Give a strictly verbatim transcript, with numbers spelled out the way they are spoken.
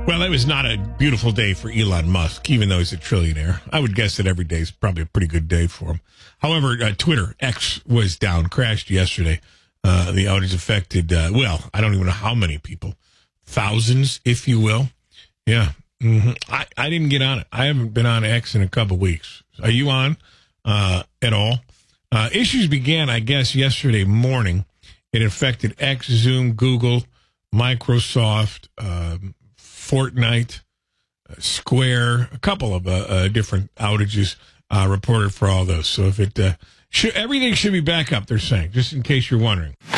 Well, it was not a beautiful day for Elon Musk, even though he's a trillionaire. I would guess that every day is probably a pretty good day for him. However, uh, Twitter, X, was down, crashed yesterday. Uh, the outage affected, uh, well, I don't even know how many people. Thousands, if you will. Yeah. Mm-hmm. I, I didn't get on it. I haven't been on X in a couple weeks. Are you on uh, at all? Uh, issues began, I guess, yesterday morning. It affected X, Zoom, Google, Microsoft, um, Fortnite, uh, Square, a couple of uh, uh, different outages uh, reported for all those. So if it, uh, should, everything should be back up, they're saying, just in case you're wondering.